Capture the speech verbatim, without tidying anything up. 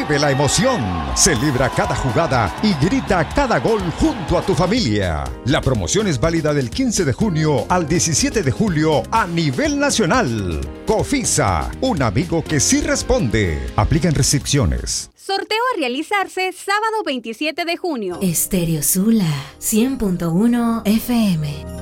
Vive la emoción, celebra cada jugada y grita cada gol junto a tu familia. La promoción es válida del quince de junio al diecisiete de julio a nivel nacional. Cofisa, un amigo que sí responde. Aplican restricciones. Sorteo a realizarse sábado veintisiete de junio. Estéreo Sula, cien punto uno F M.